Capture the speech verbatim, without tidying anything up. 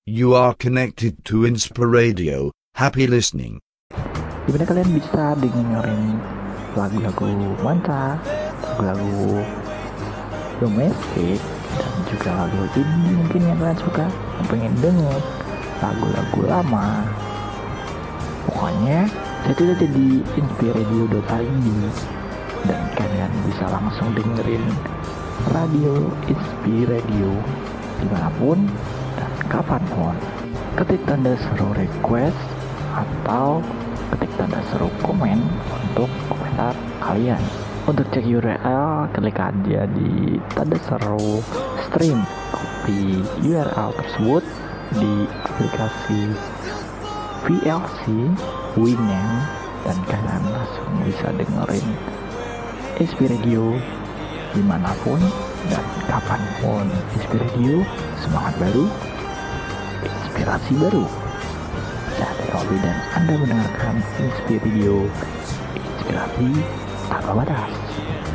You are connected to Inspiradio. Happy listening. Dimana kalian bisa dengerin lagu-lagu mantra, lagu-lagu domestik, dan juga lagu indie mungkin yang kalian suka, yang pengen denger lagu-lagu lama. Pokoknya saya tuh ada di inspiradio dot i d dan kalian bisa langsung dengerin radio Inspiradio dimanapun dan kapanpun. Ketik tanda seru request atau ketik tanda seru komen untuk komentar kalian. Untuk cek U R L, klik aja di tanda seru stream, copy U R L tersebut di aplikasi V L C Winamp dan kalian langsung bisa dengerin Inspiradio dimanapun dan kapanpun. Inspiradio, semangat baru, inspirasi baru. Saya Robi dan Anda mendengarkan Inspiradio, inspirasi tanpa batas.